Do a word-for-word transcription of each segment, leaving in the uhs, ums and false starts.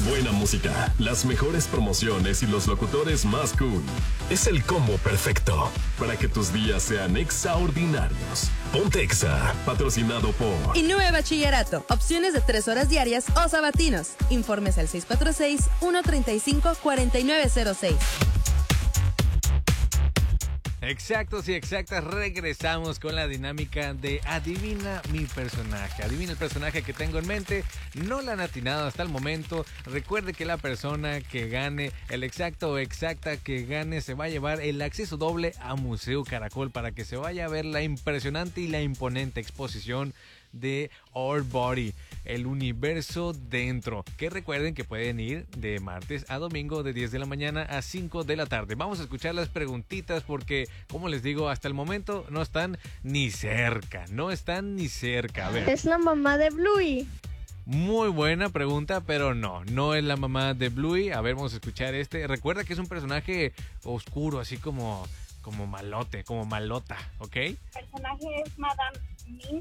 buena música, las mejores promociones y los locutores más cool. Es el combo perfecto para que tus días sean extraordinarios. Ponte Exa, patrocinado por Innove Bachillerato. Opciones de tres horas diarias o sabatinos. Informes al seis cuatro seis, uno tres cinco, cuatro nueve cero seis. Exactos y exactas, regresamos con la dinámica de adivina mi personaje. Adivina el personaje que tengo en mente. No la han atinado hasta el momento. Recuerde que la persona que gane, el exacto o exacta que gane, se va a llevar el acceso doble a Museo Caracol para que se vaya a ver la impresionante y la imponente exposición de Our Body, el universo dentro, que recuerden que pueden ir de martes a domingo de diez de la mañana a cinco de la tarde. Vamos a escuchar las preguntitas porque, como les digo, hasta el momento no están ni cerca, no están ni cerca. A ver. Es la mamá de Bluey. Muy buena pregunta, pero no, no es la mamá de Bluey. A ver, vamos a escuchar este. Recuerda que es un personaje oscuro, así como, como malote, como malota, ¿ok? El personaje es Madame Mim.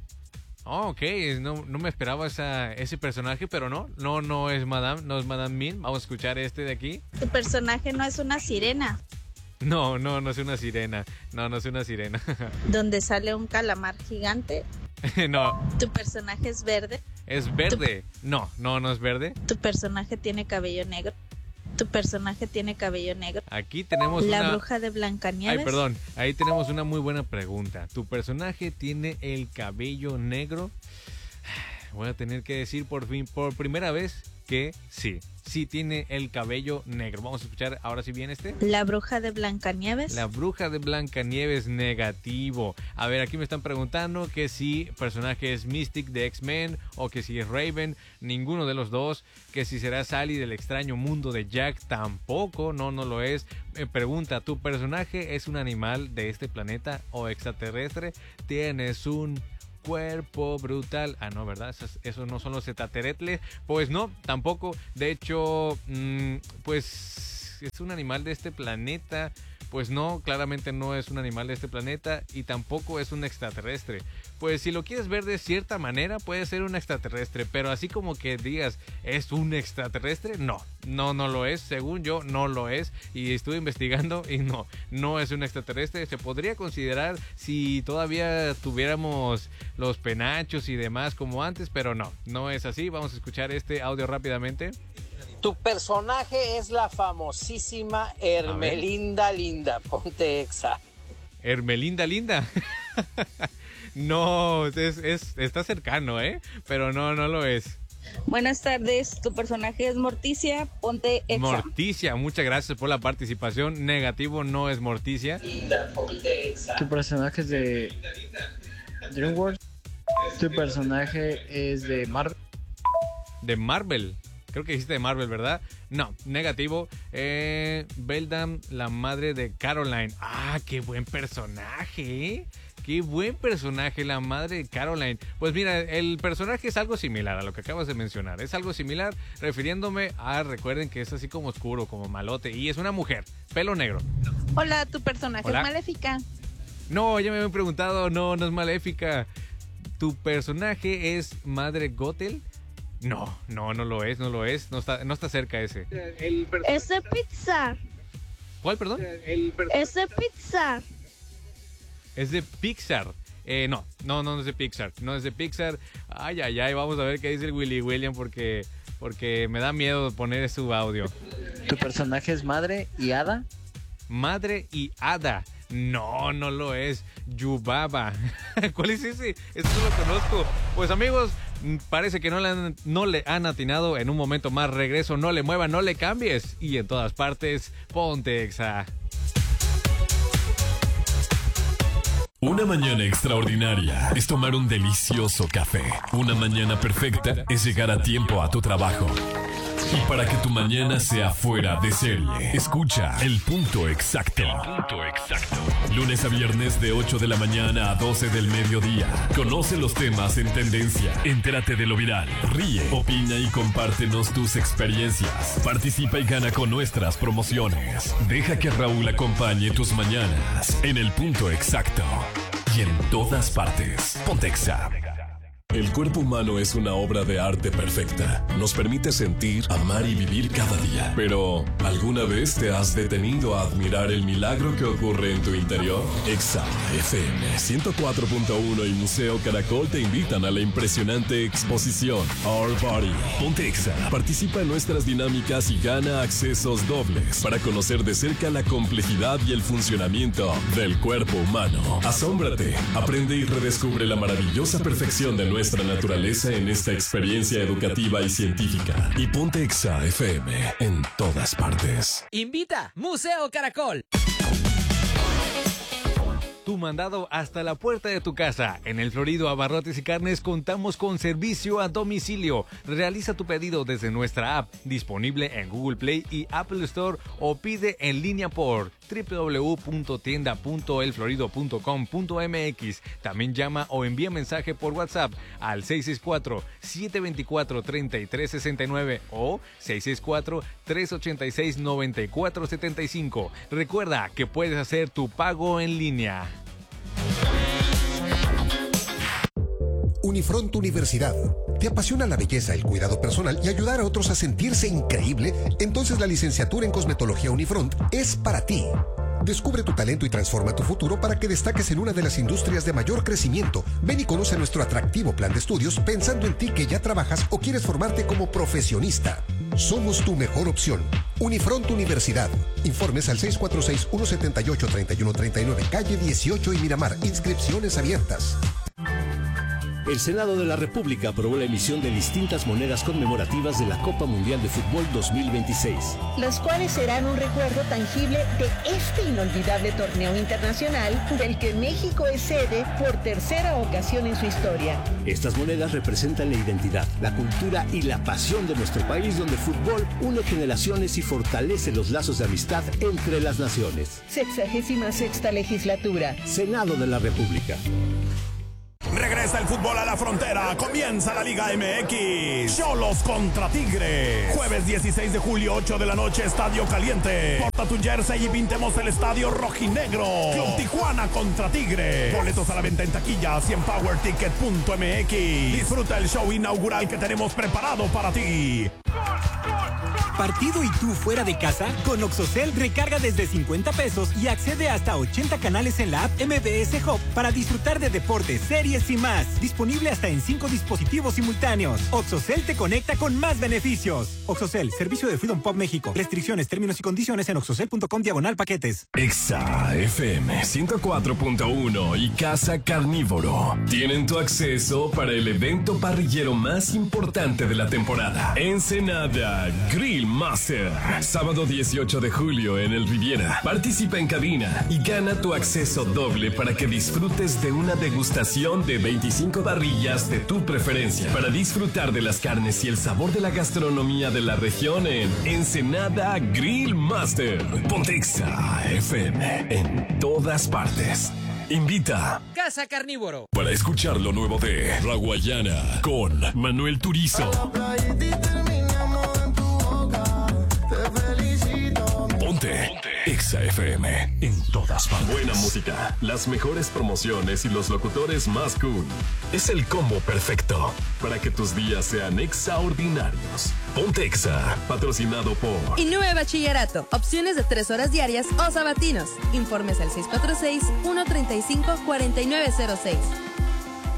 Oh, ok, no, no me esperaba esa, ese personaje, pero no, no, no es Madame, no es Madame Min. Vamos a escuchar este de aquí. Tu personaje no es una sirena. No, no, no es una sirena, no, no es una sirena. Donde sale un calamar gigante. No. Tu personaje es verde. ¿Es verde? Tu... No, no, no es verde. Tu personaje tiene cabello negro. Tu personaje tiene cabello negro. Aquí tenemos La una... bruja de Blancanieves. Ay, perdón. Ahí tenemos una muy buena pregunta. ¿Tu personaje tiene el cabello negro? Voy a tener que decir por fin, por primera vez, que sí. Sí tiene el cabello negro. Vamos a escuchar ahora sí bien este. La bruja de Blancanieves. La bruja de Blancanieves, negativo. A ver, aquí me están preguntando que si personaje es Mystic de X-Men o que si es Raven. Ninguno de los dos. Que si será Sally del extraño mundo de Jack. Tampoco, no, no lo es. Me pregunta, ¿tu personaje es un animal de este planeta o extraterrestre? ¿Tienes un cuerpo brutal? Ah, no, ¿verdad? Esos, esos no son los extraterrestres. Pues no, tampoco. De hecho, mmm, pues es un animal de este planeta. Pues no, claramente no es un animal de este planeta y tampoco es un extraterrestre. Pues si lo quieres ver de cierta manera, puede ser un extraterrestre, pero así como que digas, ¿es un extraterrestre? No, no, no lo es. Según yo, no lo es. Y estuve investigando y no, no es un extraterrestre. Se podría considerar si todavía tuviéramos los penachos y demás como antes, pero no, no es así. Vamos a escuchar este audio rápidamente. Tu personaje es la famosísima Hermelinda Linda. Ponte Exa. Hermelinda Linda. No, es, es, está cercano, ¿eh? Pero no, no lo es. Buenas tardes, tu personaje es Morticia, ponte Exa. Morticia, muchas gracias por la participación. Negativo, no es Morticia. Linda, ponte Exa. Tu personaje es de DreamWorks. Tu personaje es de Marvel. De Marvel. Creo que dijiste de Marvel, ¿verdad? No, negativo. Eh, Beldam, la madre de Caroline. Ah, qué buen personaje, ¿eh? Qué buen personaje, la madre de Caroline. Pues mira, el personaje es algo similar a lo que acabas de mencionar. Es algo similar, refiriéndome a, recuerden que es así como oscuro, como malote. Y es una mujer, pelo negro. Hola, tu personaje Hola. es Maléfica. No, ya me habían preguntado. No, no es Maléfica. ¿Tu personaje es Madre Gothel? No, no, no lo es, no lo es. No está, no está cerca ese. El es de Pixar. ¿Cuál, perdón? El es de Pixar. Es de Pixar. Eh, no, no, no es de Pixar. No es de Pixar. Ay, ay, ay. Vamos a ver qué dice el Willy William porque, porque me da miedo poner su audio. ¿Tu personaje es Madre y Hada? Madre y Hada. No, no lo es. Yubaba. ¿Cuál es ese? Eso no lo conozco. Pues amigos, parece que no le, han, no le han atinado. En un momento más regreso. No le mueva, no le cambies. Y en todas partes, ponte Exa. Una mañana extraordinaria es tomar un delicioso café. Una mañana perfecta es llegar a tiempo a tu trabajo. Y para que tu mañana sea fuera de serie, escucha El Punto Exacto. El Punto Exacto. Lunes a viernes de ocho de la mañana a doce del mediodía. Conoce los temas en tendencia. Entérate de lo viral. Ríe, opina y compártenos tus experiencias. Participa y gana con nuestras promociones. Deja que Raúl acompañe tus mañanas en El Punto Exacto. Y en todas partes. Ponte Exa. El cuerpo humano es una obra de arte perfecta. Nos permite sentir, amar y vivir cada día. Pero, ¿alguna vez te has detenido a admirar el milagro que ocurre en tu interior? Exa F M ciento cuatro punto uno y Museo Caracol te invitan a la impresionante exposición Our Body. Ponte Exa. Participa en nuestras dinámicas y gana accesos dobles para conocer de cerca la complejidad y el funcionamiento del cuerpo humano. Asómbrate, aprende y redescubre la maravillosa perfección de nuestro nuestra naturaleza en esta experiencia educativa y científica. Y ponte Exa F M en todas partes. Invita Museo Caracol. Tu mandado hasta la puerta de tu casa. En El Florido Abarrotes y Carnes contamos con servicio a domicilio. Realiza tu pedido desde nuestra app, disponible en Google Play y Apple Store, o pide en línea por doble u doble u doble u punto tienda punto el florido punto com punto m x. También llama o envía mensaje por WhatsApp al seis seis cuatro, siete dos cuatro, tres tres seis nueve o seis seis cuatro, tres ocho seis, nueve cuatro siete cinco. Recuerda que puedes hacer tu pago en línea. Unifront Universidad. ¿Te apasiona la belleza, el cuidado personal y ayudar a otros a sentirse increíble? Entonces la licenciatura en Cosmetología Unifront es para ti. Descubre tu talento y transforma tu futuro para que destaques en una de las industrias de mayor crecimiento. Ven y conoce nuestro atractivo plan de estudios pensando en ti que ya trabajas o quieres formarte como profesionista. Somos tu mejor opción. Unifront Universidad. Informes al seis cuatro seis, uno siete ocho, tres uno tres nueve, calle dieciocho y Miramar. Inscripciones abiertas. El Senado de la República aprobó la emisión de distintas monedas conmemorativas de la Copa Mundial de Fútbol dos mil veintiséis. Las cuales serán un recuerdo tangible de este inolvidable torneo internacional del que México es sede por tercera ocasión en su historia. Estas monedas representan la identidad, la cultura y la pasión de nuestro país, donde el fútbol une generaciones y fortalece los lazos de amistad entre las naciones. Sexagésima sexta legislatura. Senado de la República. Regresa el fútbol a la frontera. Comienza la Liga M X. Xolos contra Tigres. Jueves dieciséis de julio, ocho de la noche, Estadio Caliente. Porta tu jersey y pintemos el estadio rojinegro. Club Tijuana contra Tigres. Boletos a la venta en taquillas y en power ticket punto m x. Disfruta el show inaugural que tenemos preparado para ti. ¿Partido y tú fuera de casa? Con Oxocel recarga desde cincuenta pesos y accede hasta ochenta canales en la app M B S Hub para disfrutar de deportes, series y más. Disponible hasta en cinco dispositivos simultáneos. Oxocel te conecta con más beneficios. Oxocel, servicio de Freedom Pop México. Restricciones, términos y condiciones en oxocel punto com diagonal paquetes. Exa F M ciento cuatro punto uno y Casa Carnívoro tienen tu acceso para el evento parrillero más importante de la temporada. Ensenada Grill Master. Sábado dieciocho de julio en el Riviera. Participa en cabina y gana tu acceso doble para que disfrutes de una degustación de veinticinco parrillas de tu preferencia para disfrutar de las carnes y el sabor de la gastronomía de la región en Ensenada Grill Master. Ponte Exa F M en todas partes. Invita Casa Carnívoro. Para escuchar lo nuevo de Raguayana con Manuel Turizo. Ponte Exa F M en todas partes. Buena música, las mejores promociones y los locutores más cool. Es el combo perfecto para que tus días sean extraordinarios. Ponte Exa, patrocinado por Inúe Bachillerato. Opciones de tres horas diarias o sabatinos. Informes al seis cuatro seis, uno tres cinco, cuatro nueve cero seis.